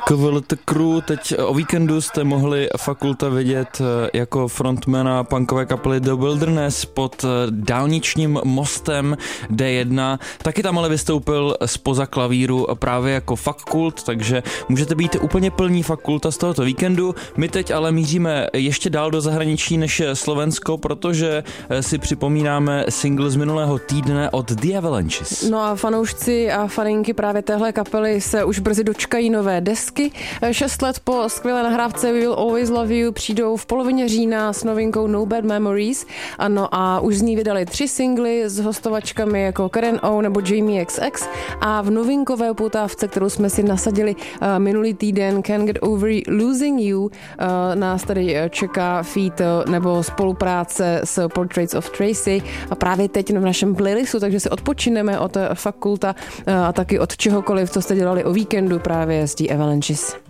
KVLT Crew, teď o víkendu jste mohli Fakulta vidět jako frontmana punkové kapely The Wilderness pod dálničním mostem D1. Taky tam ale vystoupil zpoza klavíru právě jako Fakult, takže můžete být úplně plní Fakulta z tohoto víkendu. My teď ale míříme ještě dál do zahraničí než Slovensko, protože si připomínáme single z minulého týdne od The Avalanches. No a fanoušci a faninky právě téhle kapely se už brzy dočkají nové desky. 6 let po skvělé nahrávce We Will Always Love You přijdou v polovině října s novinkou No Bad Memories. Ano, a už z ní vydali 3 singly s hostovačkami jako Karen O nebo Jamie XX a v novinkové upoutávce, kterou jsme si nasadili minulý týden, Can't Get Over Losing You, nás tady čeká feat nebo spolupráce s Portraits of Tracy a právě teď v našem playlistu, takže si odpočineme od Fakulta a taky od čehokoliv, co jste dělali o víkendu právě s The Avalanches.